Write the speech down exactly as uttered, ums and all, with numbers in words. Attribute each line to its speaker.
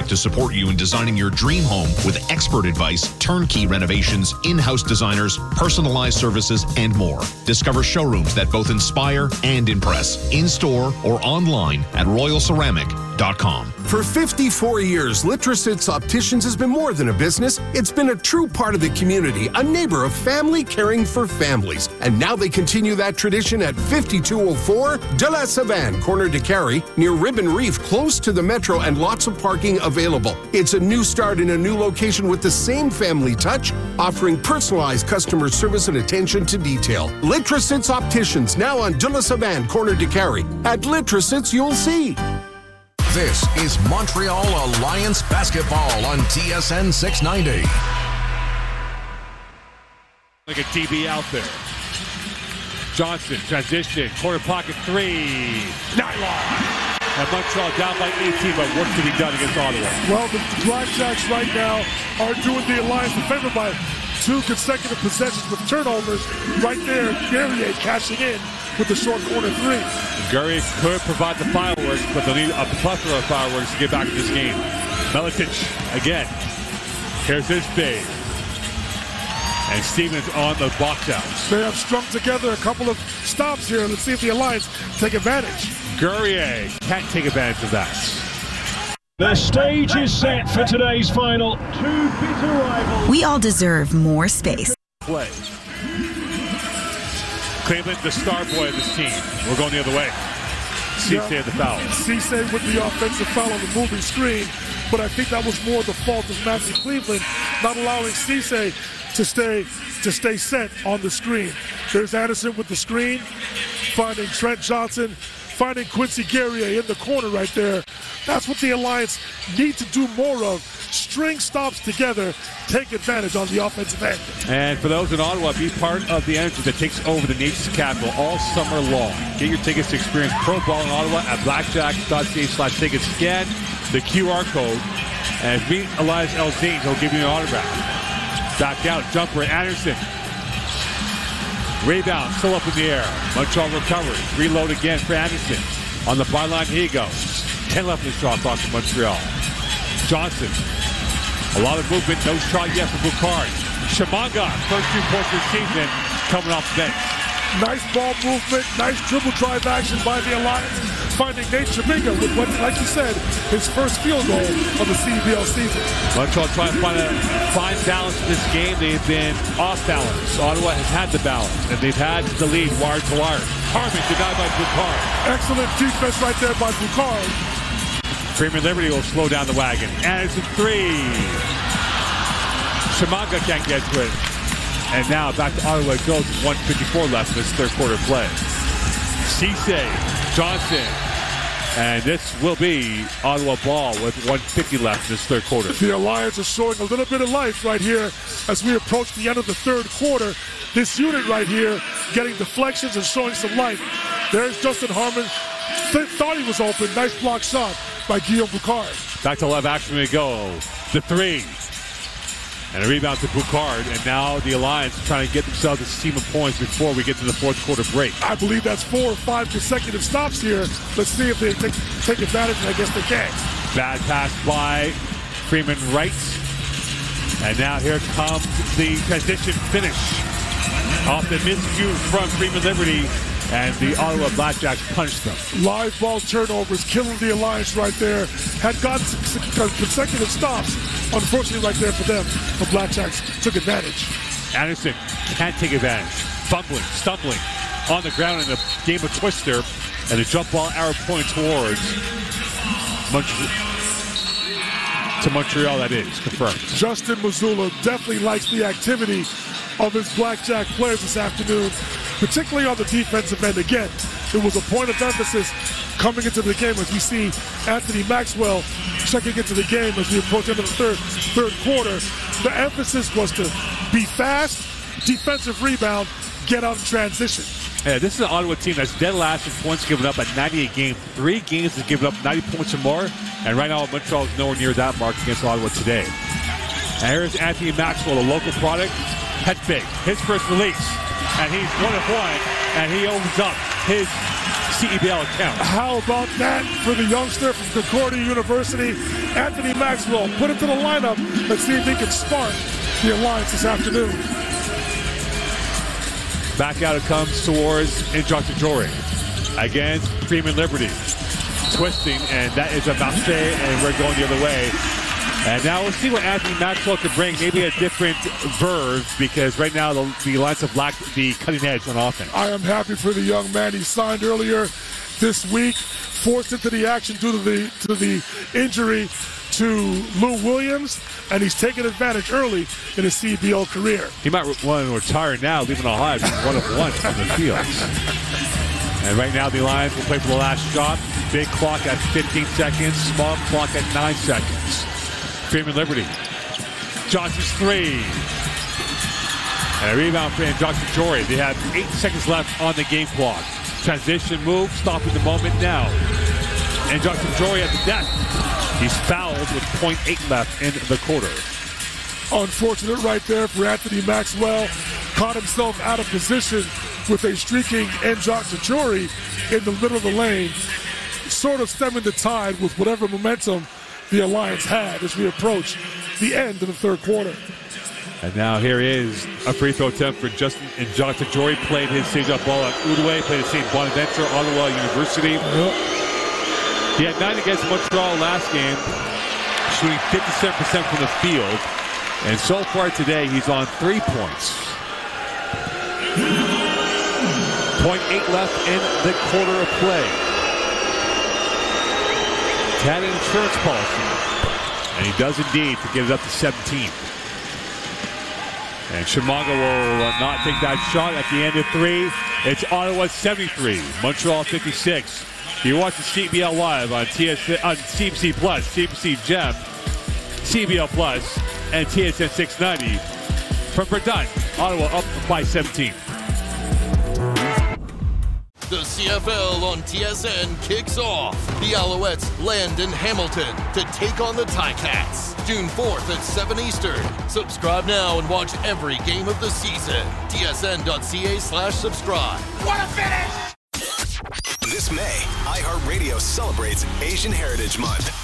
Speaker 1: Ceramic to support you in designing your dream home with expert advice, turnkey renovations, in-house designers, personalized services, and more. Discover showrooms that both inspire and impress, in-store or online at royal ceramic dot com.
Speaker 2: For fifty-four years, Litrositz Opticians has been more than a business. It's been a true part of the community, a neighbor of family caring for families. And now they continue that tradition at fifty-two oh four De La Savane, corner de Carey, near Ribbon Reef, close to the metro, and lots of parking available. It's a new start in a new location with the same family touch, offering personalized customer service and attention to detail. Litrositz Opticians, now on De La Savane, corner de Carey. At Litrositz, you'll see.
Speaker 3: This is Montreal Alliance basketball on T S N six ninety.
Speaker 4: Like a D B out there. Johnson, transition, corner pocket three, nylon. And Montreal down by eighteen, but work to be done against Ottawa.
Speaker 5: Well, the Blackjacks right now are doing the Alliance a favor by two consecutive possessions with turnovers. Right there, Guerrier cashing in with the short corner three.
Speaker 4: Guerrier could provide the fireworks, but they'll need a plethora of fireworks to get back in this game. Miletic again. Here's his fade. And Stevens on the box out.
Speaker 5: They have strung together a couple of stops here. Let's see if the Alliance take advantage.
Speaker 4: Guerrier can't take advantage of that.
Speaker 6: The stage is set for today's final. Two bitter rivals.
Speaker 7: We all deserve more space.
Speaker 4: Play. Cleveland, the star boy of this team. We're going the other way. Cisse yeah. the foul.
Speaker 5: Cisse with the offensive foul on the moving screen, but I think that was more the fault of Matthew Cleveland, not allowing Cisse to stay to stay set on the screen. There's Anderson with the screen, finding Trent Johnson, finding Quincy Guerrier in the corner right there. That's what the Alliance need to do more of. String stops together, take advantage on the offensive end.
Speaker 4: And for those in Ottawa, be part of the energy that takes over the nation's capital all summer long. Get your tickets to experience pro ball in Ottawa at blackjacks.ca slash tickets. Scan the Q R code and meet Elias Elzine. He'll give you an autograph. Back out, jumper, Anderson. Rebound, still up in the air. Montreal recovers. Reload again for Anderson. On the byline, here he goes. ten left in the shot clock for Montreal. Johnson. A lot of movement, no shot yet for Boucard. Chimanga, first two points of the season, coming off the bench.
Speaker 5: Nice ball movement, nice dribble drive action by the Alliance, finding Nate Chimanga with what, like you said, his first field goal of the C B L season.
Speaker 4: Montreal trying to find a fine balance in this game. They've been off balance. Ottawa has had the balance, and they've had the lead wire to wire. Harmon denied by Boucard.
Speaker 5: Excellent defense right there by Boucard.
Speaker 4: Freeman Liberty will slow down the wagon. Anderson three. Chimanga can't get to it. And now back to Ottawa it goes with one fifty-four left in this third quarter play. Cisse, Johnson. And this will be Ottawa ball with one fifty left in this third quarter.
Speaker 5: The Alliance is showing a little bit of life right here as we approach the end of the third quarter. This unit right here getting deflections and showing some life. There's Justin Harmon. Th- thought he was open. Nice block shot by Guillaume Boucard.
Speaker 4: Back to live action we go. The three. And a rebound to Boucard. And now the Alliance trying to get themselves a team of points before we get to the fourth quarter break.
Speaker 5: I believe that's four or five consecutive stops here. Let's see if they take, take advantage, and I guess they can.
Speaker 4: Bad pass by Freeman Wright. And now here comes the transition finish. Off the miscue from Freeman Liberty. And the Ottawa Blackjacks punished them.
Speaker 5: Live ball turnovers, killing the Alliance right there. Had gotten consecutive stops. Unfortunately, right there for them, the Blackjacks took advantage.
Speaker 4: Anderson can't take advantage. Fumbling, stumbling on the ground in the game of Twister. And the jump ball arrow point towards Montreal. To Montreal, that is confirmed.
Speaker 5: Justin Mazzulla definitely likes the activity of his Blackjack players this afternoon, particularly on the defensive end. Again, it was a point of emphasis coming into the game as we see Anthony Maxwell checking into the game as we approach the end of the third, third quarter. The emphasis was to be fast, defensive rebound, get out in transition.
Speaker 4: Yeah, this is an Ottawa team that's dead last in points given up at ninety-eight games. Three games has given up ninety points or more, and right now Montreal is nowhere near that mark against Ottawa today. And here's Anthony Maxwell, a local product. Head fake, his first release, and he's one of one, and he opens up his C E B L account.
Speaker 5: How about that for the youngster from Concordia University, Anthony Maxwell? Put him to the lineup. Let's see if he can spark the Alliance this afternoon.
Speaker 4: Back out it comes towards Injocta Jory against Freeman Liberty. Twisting, and that is a bounce, and we're going the other way. And now we'll see what Anthony Maxwell could bring, maybe a different verve, because right now the, the Alliance have lacked the cutting edge on offense.
Speaker 5: I am happy for the young man. He signed earlier this week, forced into the action due to the, to the injury to Lou Williams, and he's taken advantage early in his C B L career.
Speaker 4: He might want to retire now, leaving Ohio one of one on the field. And right now the Alliance will play for the last shot. Big clock at fifteen seconds, small clock at nine seconds. Freeman Liberty. Johnson's three. And a rebound for Injocta Jory. They have eight seconds left on the game clock. Transition move, stopping the moment now. Injocta Jory at the deck. He's fouled with point eight left in the quarter.
Speaker 5: Unfortunate right there for Anthony Maxwell. Caught himself out of position with a streaking Injocta Jory in the middle of the lane, sort of stemming the tide with whatever momentum the Alliance had as we approach the end of the third quarter.
Speaker 4: And now here is a free throw attempt for Justin Injocta Jory. Played his stage-up ball at Outaouais, played at Saint Bonaventure, Ottawa University. Yep. He had nine against Montreal last game, shooting fifty-seven percent from the field. And so far today, he's on three points. point eight left in the quarter of play. Had an insurance policy, and he does indeed to get it up to seventeen. And Chimanga will uh, not take that shot at the end of three. It's Ottawa seventy-three, Montreal fifty-six. You watch the C B L live on T S N, on C B C Plus, C B C Gem, C B L Plus, and T S N six ninety. From Verdun, Ottawa up by seventeen.
Speaker 8: The C F L on T S N kicks off. The Alouettes land in Hamilton to take on the Ticats. June fourth at seven Eastern. Subscribe now and watch every game of the season. T S N dot C A slash subscribe.
Speaker 9: What a finish! This May, iHeartRadio celebrates Asian Heritage Month.